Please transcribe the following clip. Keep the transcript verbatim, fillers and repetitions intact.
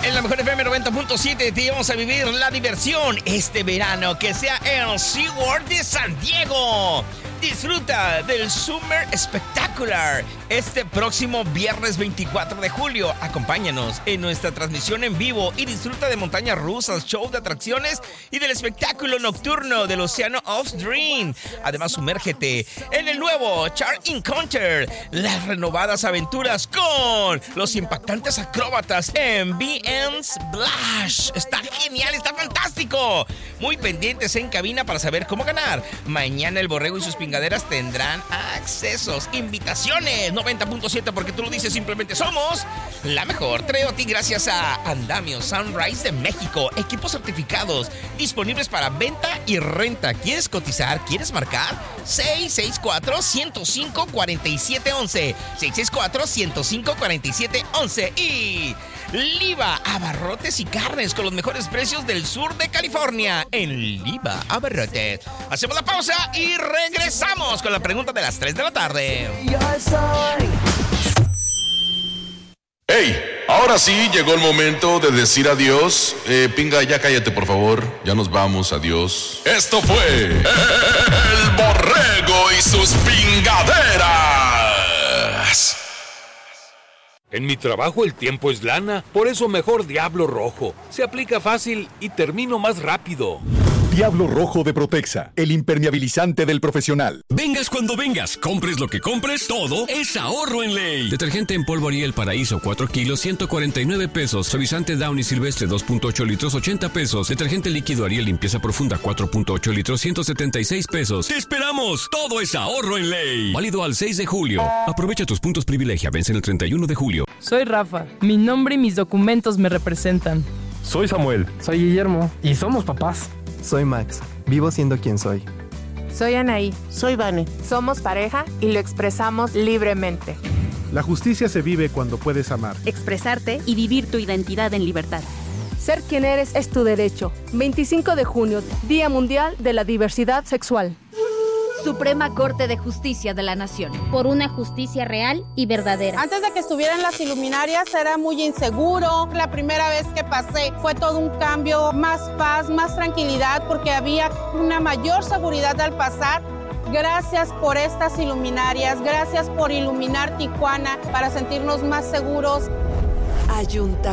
en la mejor F M noventa punto siete te vamos a vivir la diversión este verano, que sea el SeaWorld de San Diego. Disfruta del Summer Spectacular este próximo viernes veinticuatro de julio. Acompáñanos en nuestra transmisión en vivo y disfruta de montañas rusas, show de atracciones y del espectáculo nocturno del Océano of Dream. Además, sumérgete en el nuevo Chart Encounter, las renovadas aventuras con los impactantes acróbatas en B and Splash. Está genial, está fantástico. Muy pendientes en cabina para saber cómo ganar. Mañana el Borrego y sus pingaderas tendrán accesos, invitaciones. noventa punto siete, porque tú lo dices, simplemente somos la mejor. Traigo a ti gracias a Andamio Sunrise de México. Equipos certificados disponibles para venta y renta. ¿Quieres cotizar? ¿Quieres marcar? seis seis cuatro, uno cero cinco, cuatro siete uno uno. seis seis cuatro, uno cero cinco, cuatro siete uno uno. Y Liva Abarrotes y Carnes con los mejores precios del sur de California en Liva Abarrotes. Hacemos la pausa y regresamos con la pregunta de las tres de la tarde. ¡Hey! Ahora sí llegó el momento de decir adiós. Eh, Pinga, ya cállate, por favor. Ya nos vamos, adiós. Esto fue El Borrego y sus pingaderas. En mi trabajo el tiempo es lana, por eso mejor Diablo Rojo. Se aplica fácil y termino más rápido. Diablo Rojo de Protexa, el impermeabilizante del profesional. Vengas cuando vengas, compres lo que compres, todo es ahorro en ley. Detergente en polvo Ariel Paraíso cuatro kilos, ciento cuarenta y nueve pesos. Suavizante Downy Silvestre dos punto ocho litros, ochenta pesos. Detergente líquido Ariel Limpieza Profunda cuatro punto ocho litros, ciento setenta y seis pesos. ¡Te esperamos! Todo es ahorro en ley. Válido al seis de julio. Aprovecha tus puntos privilegia, vencen el treinta y uno de julio. Soy Rafa. Mi nombre y mis documentos me representan. Soy Samuel. Soy Guillermo. Y somos papás. Soy Max. Vivo siendo quien soy. Soy Anaí. Soy Vane. Somos pareja y lo expresamos libremente. La justicia se vive cuando puedes amar, expresarte y vivir tu identidad en libertad. Ser quien eres es tu derecho. veinticinco de junio, Día Mundial de la Diversidad Sexual. Suprema Corte de Justicia de la Nación. Por una justicia real y verdadera. Antes de que estuvieran las iluminarias era muy inseguro. La primera vez que pasé fue todo un cambio, más paz, más tranquilidad, porque había una mayor seguridad al pasar. Gracias por estas iluminarias, gracias por iluminar Tijuana para sentirnos más seguros. Ayuntamiento.